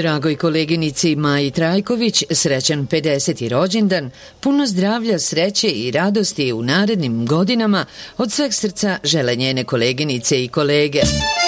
Dragoj koleginici Maji Trajković srećan 50. rođendan, puno zdravlja, sreće i radosti u narednim godinama, od sveg srca žele njene koleginice i kolege.